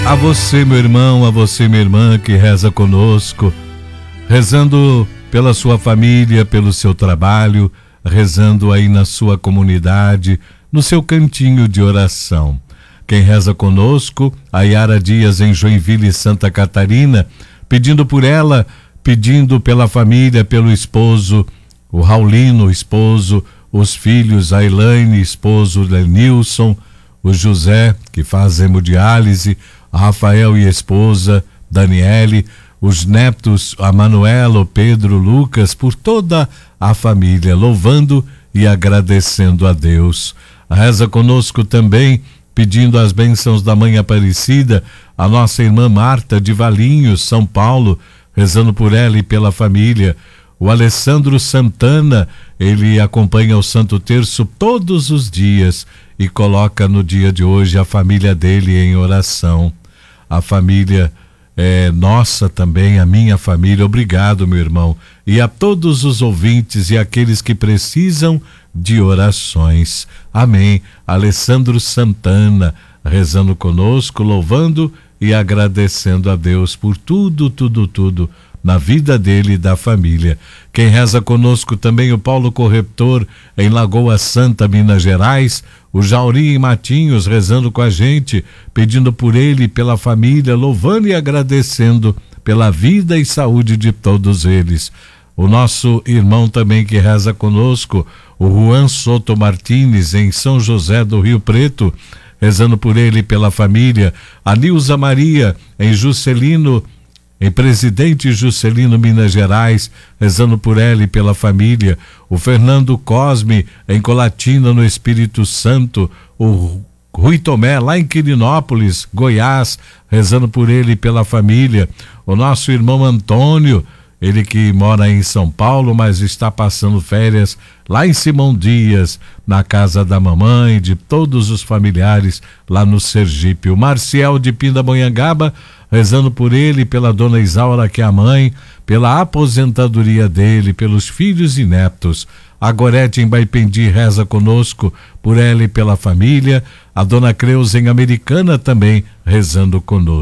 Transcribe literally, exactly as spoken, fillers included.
A você, meu irmão, a você, minha irmã, que reza conosco, rezando pela sua família, pelo seu trabalho, rezando aí na sua comunidade, no seu cantinho de oração. Quem reza conosco, a Yara Dias, em Joinville, Santa Catarina, pedindo por ela, pedindo pela família, pelo esposo, o Raulino, esposo, os filhos, a Elaine, esposo, Lenilson, o José, que faz hemodiálise, a Rafael e a esposa, Daniele, os netos, a Manuela, o Pedro, o Lucas, por toda a família, louvando e agradecendo a Deus. Reza conosco também, pedindo as bênçãos da Mãe Aparecida, a nossa irmã Marta de Valinhos, São Paulo, rezando por ela e pela família. O Alessandro Santana, ele acompanha o Santo Terço todos os dias e coloca no dia de hoje a família dele em oração. A família é nossa também, a minha família. Obrigado, meu irmão. E a todos os ouvintes e aqueles que precisam de orações. Amém. Alessandro Santana, rezando conosco, louvando e agradecendo a Deus por tudo, tudo, tudo na vida dele e da família. Quem reza conosco também, o Paulo Corretor, em Lagoa Santa, Minas Gerais, o Jauri em Matinhos, rezando com a gente, pedindo por ele e pela família, louvando e agradecendo pela vida e saúde de todos eles. O nosso irmão também que reza conosco, o Juan Soto Martins, em São José do Rio Preto, rezando por ele e pela família. A Nilza Maria, em Juscelino, em Presidente Juscelino, Minas Gerais, rezando por ela e pela família. O Fernando Cosme, em Colatina, no Espírito Santo. O Rui Tomé, lá em Quirinópolis, Goiás, rezando por ele e pela família. O nosso irmão Antônio, ele que mora em São Paulo, mas está passando férias lá em Simão Dias, na casa da mamãe, de todos os familiares lá no Sergipe. O Marcial de Pindamonhangaba, rezando por ele, pela dona Isaura, que é a mãe, pela aposentadoria dele, pelos filhos e netos. A Gorete em Baipendi reza conosco por ela e pela família. A dona Creuza em Americana também rezando conosco.